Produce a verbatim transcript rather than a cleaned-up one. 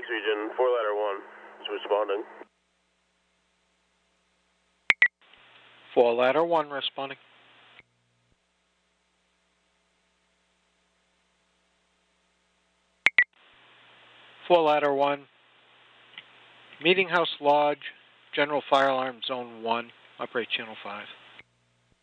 region, four ladder one is responding. Four ladder one responding. Four ladder one. Meeting House Lodge, General Fire Alarm Zone one, operate channel five.